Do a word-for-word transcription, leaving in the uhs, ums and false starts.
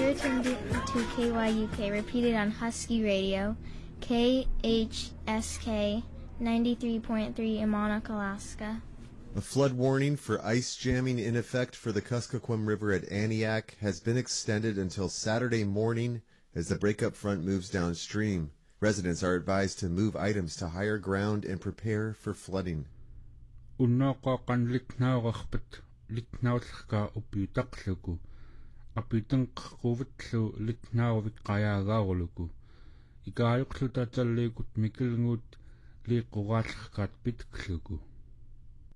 You're tuned to K Y U K, repeated on Husky Radio, K H S K ninety-three point three in Monarch, Alaska. A flood warning for ice jamming in effect for the Kuskokwim River at Aniak has been extended until Saturday morning as the breakup front moves downstream. Residents are advised to move items to higher ground and prepare for flooding. Unnoqoqan litnaurarpat litnaullerka upiutaqluku apitanqquuvitlu litnaurvik qayaagaaruluku ikaajuqlutatalliikut mikilnguut liiqquraallerkaat pitkluku.